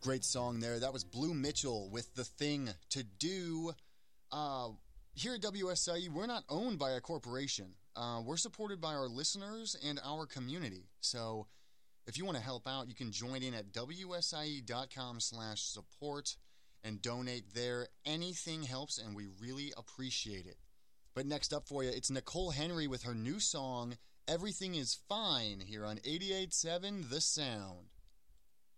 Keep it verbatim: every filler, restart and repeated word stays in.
Great song there. That was Blue Mitchell with The Thing to Do. Uh, here at W S I E, we're not owned by a corporation. Uh, we're supported by our listeners and our community. So if you want to help out, you can join in at W S I E dot com slash support and donate there. Anything helps, and we really appreciate it. But next up for you, it's Nicole Henry with her new song, Everything Is Fine, here on eighty-eight point seven The Sound.